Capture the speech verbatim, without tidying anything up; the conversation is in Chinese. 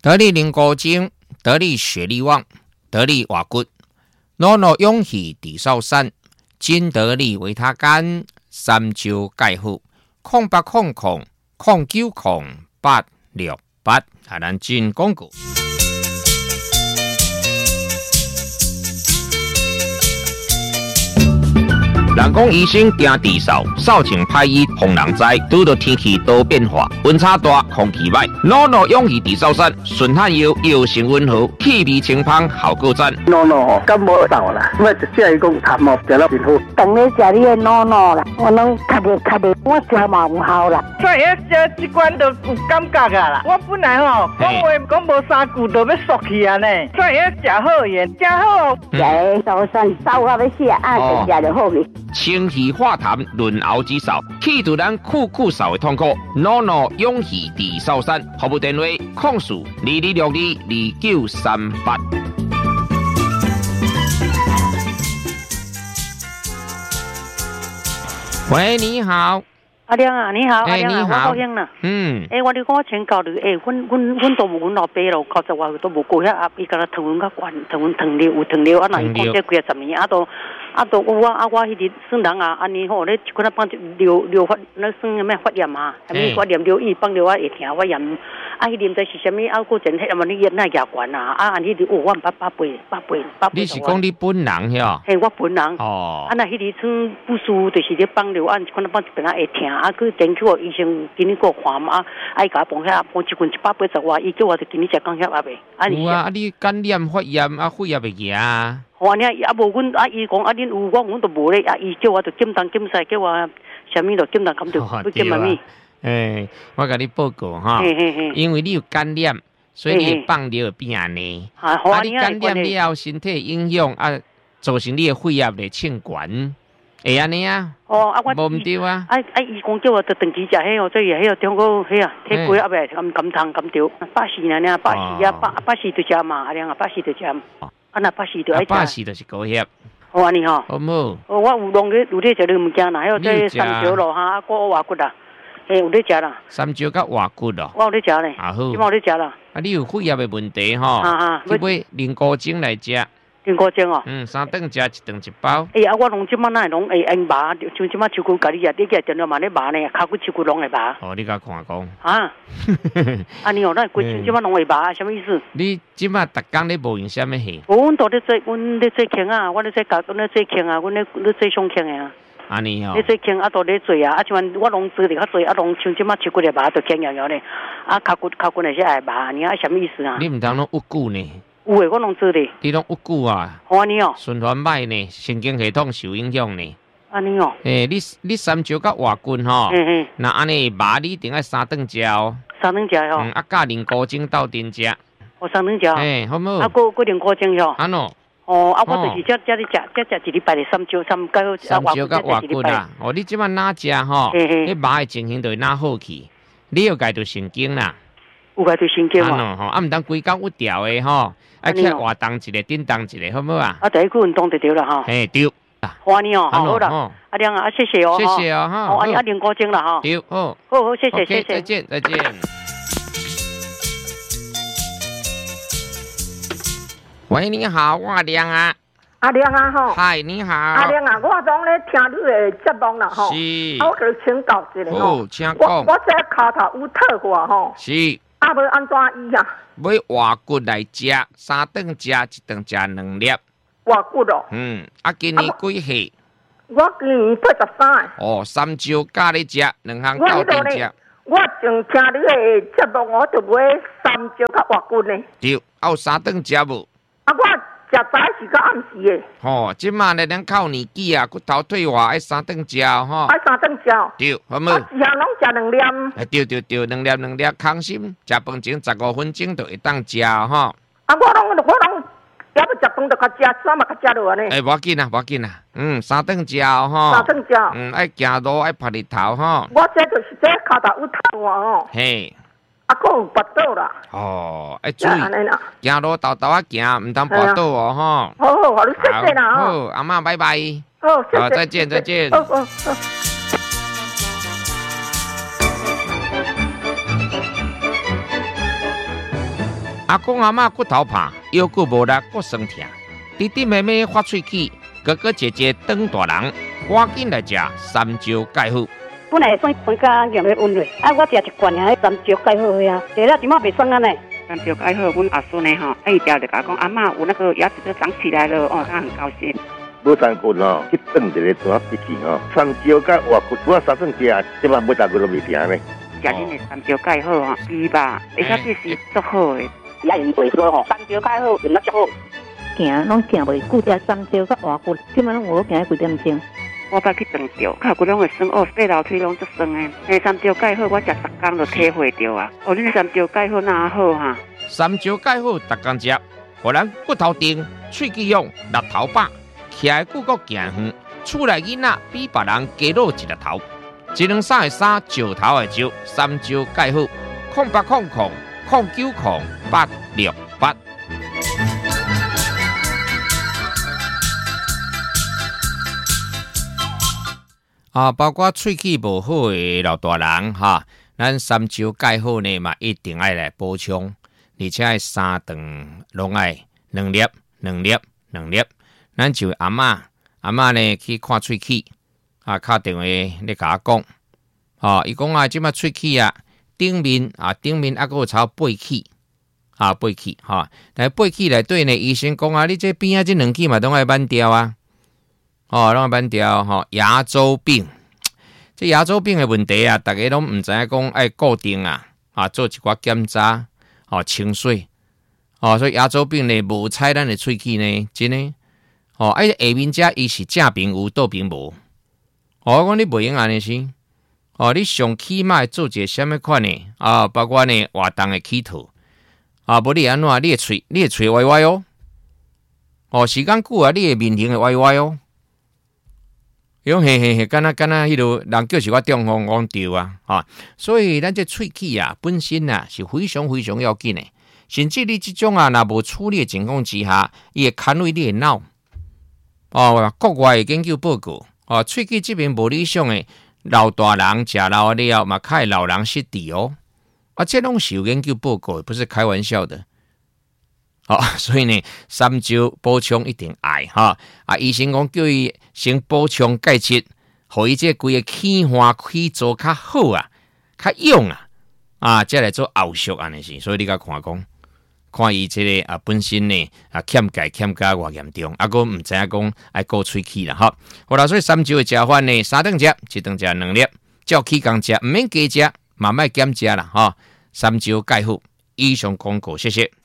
得力灵骨精，得力血力旺，得力瓦骨，诺诺勇气地少山，金得力维他干，三焦钙护，空八空空空九空八六八，係咱真廣告。人講醫生驚地少，少情歹意碰人知。拄到天氣多變化，溫差大，空氣歹。諾諾勇氣地少山，純漢藥藥性溫和，氣味清芳，效果讚。 諾諾感冒到啦，我就只係講痰毛食了真好。 當你食你嘅諾諾啦，我攏咳着咳着，我食嘛有效啦。 所以食這罐都有感覺啊啦。我本來吼講話講無三句就要縮去啊呢，所以食好嘢，食好。 食少山sau啊要死啊，就食就好去。 清氣化痰，潤喉之少，去除咱酷酷少的痛苦。諾諾勇氣地少山，服務電話：控訴二二六二二九三八。喂，你好。 阿亮啊，你好， 欸、 阿亮啊，我高興啦。 嗯。 誒、欸，我哋講請教你，誒、欸，阮阮阮都無阮老爸咯，確實話都無過遐阿，伊甲咱糖阮較懸，糖阮糖了有糖了，啊，那伊講這幾十年，啊都啊都我啊我迄啲算人啊，安尼吼，咧可能幫流流發，那算咩發炎啊？啥物發炎流液幫流啊會疼發炎，啊，迄啉在是啥物？啊，個前迄啊嘛，你那牙懸啊，啊，安迄啲哦，我八八倍，八倍，八倍。 你是講你本人嗬？ 嘿，我本人。 哦。 啊，那迄啲算不舒服，就是咧幫流啊，可能幫一邊啊會疼。啊，佢整叫我醫生今日給我看嘛，啊，伊甲我幫遐幫一罐一百八十外，伊叫我就今日食講遐阿袂。 有啊，啊你感染發炎啊，肺也袂行啊。 我呢啊無阮啊伊講啊恁有我阮都無咧，啊伊叫我就檢東檢西，叫我啥物就檢東檢着，要檢乜物？ 誒，我甲你報告哈，因為你有感染，所以你放尿會變安尼。啊，你感染了，身體影響啊，造成你嘅肺壓力清懸。會安尼啊？ 哦，啊我無毋對啊！ 啊啊，伊講叫我着長期食迄個，所以迄個中國迄啊，體貴啊袂咁咁湯咁調，百四呢呢，百四啊百百四就食嘛，阿亮啊，百四就食。啊那百四就愛食。 百四就是高血。 好安尼吼。 好冇？ 哦，我有弄咧有咧食啲物件啦，還有這三椒咯哈，啊個瓦骨啦，誒有咧食啦。 三椒甲瓦骨咯。 我有咧食咧。 啊好。 今有咧食啦。 啊，你有肺炎嘅問題吼？ 啊啊。 去買靈骨精來食。 靈骨精哦。 嗯，三頓食一頓一包。 誒啊，我攏即擺哪會攏會用麻，像即擺手骨甲你食，你食真了嘛咧麻呢，骹骨手骨攏會麻。 哦，你甲看講。 啊。啊，你哦，咱規身即擺攏會麻，什麼意思？ 你即擺逐工咧無用啥物戲？ 阮都咧做，阮咧做輕啊，我咧做教，阮咧做輕啊，阮咧咧做上輕的啊。 安尼哦。 咧做輕啊，都咧做啊，啊即擺我攏做咧較做，啊攏像即擺手骨咧麻，都輕搖搖咧，啊骹骨骹骨那些會麻，你啊什麼意思啊？ 你毋通攏鬱久呢？ 有誒，我攏做咧。 你攏鬱久啊？ 好安尼哦。 循環歹呢，神經系統受影響呢。 安尼哦。 誒，你你三椒甲瓦骨吼，那安尼麻你一定愛三頓食哦。 三頓食吼。 嗯，啊加靈骨精鬥陣食。 哦，三頓食。 誒，好冇？ 啊，個個靈骨精吼。 安喏。 哦，啊，我就是只只咧食，只食一禮拜嘅三椒，三九三椒甲瓦骨啦。哦，你即擺哪食吼？你麻嘅情形就會哪好去。你要解到神經啦。 有解到神經哦。 啊喏，吼，啊毋通規工鬱掉嘅吼，啊起來活動一個，叮當一個，好唔好啊？ 啊，第一個運動就對啦吼。 嘿，對。 好安尼哦，好啦。阿亮啊，謝謝哦。 謝謝哦，哈。 哦，阿阿靈骨精啦吼。 對，好。 好好，謝謝謝謝。 再見再見。喂，你好，我阿亮啊。 阿亮啊，吼。 嗨，你好。 阿亮啊，我當咧聽你的節目啦，吼。 是。 啊，我就請教一下吼。 好，請講。 我我這腳頭有退化吼。 是。 啊，要安怎醫啊？ 買瓦骨來食，三頓食，一頓食兩粒。 瓦骨哦。 嗯，啊，今年幾歲？ 我今年八十三。 哦，三椒加你食，兩項鬥陣食。 我正聽你的節目，我就買三椒甲瓦骨呢。 對，有三頓食無？ 啊，我食早是到暗時的。 吼，即馬咧，咱靠年紀啊，骨頭退化，愛三頓食吼。 愛三頓食。 對，好冇？ 啊，時下攏食兩粒。 哎，對對對，兩粒兩粒，康心，食飯前十五分鐘就會當食吼。 啊，我攏我攏。要不食飯就較食，啥嘛較食落安尼。 誒，無要緊啊，無要緊啊，嗯，三頓食吼。 三頓食。 嗯，愛行路，愛晒日頭吼。 我這就是這腳頭有退化哦。 嘿。 啊，還有跋倒啦。 哦，愛注意。行路豆豆啊行，唔通跋倒哦吼。 好好，好，你謝謝啦。 好，阿媽拜拜。 好，謝謝。 好，再見，再見。 好好好。 阿公阿嬷骨头怕，腰骨无力，骨酸痛，弟弟妹妹发喙齿，哥哥姐姐当大人，赶紧来食三椒钙好。 本来算酸甲咸的温热，啊，我食一罐啊，三椒钙好呀，食了即马袂酸啊呢。 三椒钙好，阮阿孙呢吼，哎，一条就甲讲阿嬷有那个牙齿都长起来了，哦，他很高兴。 无三棍吼，去炖一个怎必去吼？三椒甲活骨，我三顿食，即马每大个都袂甜呢。 食恁的三椒钙好吼，猪吧，而且这是足好的。 也因为说吼，三椒钙好，用得足好。 行拢行袂久，食三椒甲活骨，即马拢有行几点钟。 我捌去长着，脚骨拢会酸，哦，爬楼梯拢足酸的。诶，三椒钙好，我食十工就体会着啊。哦，恁三椒钙好哪好哈？ 三椒钙好，逐工食，互咱骨头硬，喙齿勇，力头饱，徛的久阁行远。厝内囡仔比别人加落一粒头，一两三的三，石头的石，三椒钙好，空八空空空九空八六八。啊，包括喙齿无好的老大人哈，咱三椒钙好呢嘛，一定爱来补充，而且爱三顿拢爱两粒、两粒、两粒。咱就阿嬷，阿嬷呢去看喙齿，啊，打电话咧甲我讲，哦，伊讲啊，即马喙齿啊，顶面啊，顶面啊，还有超八齿，啊，八齿哈，但八齿内底呢，医生讲啊，你这边啊，这两齿嘛，拢爱挽掉啊。哦，拢慢调吼，牙周病，这牙周病的问题啊，大家拢唔知影讲爱固定啊，啊做一寡检查，哦清水，哦所以牙周病呢无采咱的喙齿呢，真的，哦哎下面遮伊是正边有倒边无，哦我讲你袂用安尼是，哦你上起码做一个什么款呢？啊包括呢活动的齿套，啊无你安怎你的喙你的喙歪歪哦，哦时间久啊你的面型会歪歪哦。用嘿嘿嘿，敢若敢若迄落人叫是我中风讲对啊，哈、哦，所以咱这喙齿啊本身啊是非常非常要紧的，甚至你这种啊若无处理的情况之下，伊会牵累你的脑。哦，国外的研究报告，哦，喙齿这边无理想的老大人食老了嘛，较会老人失智哦，啊，这拢是有研究报告，不是开玩笑的。哦，所以呢，三椒补充一定爱哈。啊，医生讲叫伊先补充钙质，互伊这规个气化气做较好啊，较用啊，啊，再来做后续安尼是。所以你甲看讲，看伊这个啊本身呢啊欠钙欠钙偌严重，啊，佫唔知影讲爱顾喙齿啦哈。好啦，所以三椒的食法呢，三顿食，一顿食两粒，照起工食，唔免加食，慢慢减食啦哈。三椒钙好，以上广告，谢谢。